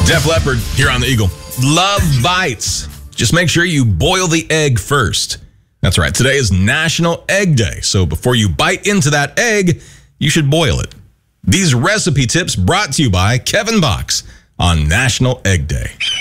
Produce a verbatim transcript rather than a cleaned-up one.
Def Leppard here on the Eagle. Love bites. Just make sure you boil the egg first. That's right. Today is National Egg Day. So before you bite into that egg, you should boil it. These recipe tips brought to you by Kevin Box on National Egg Day.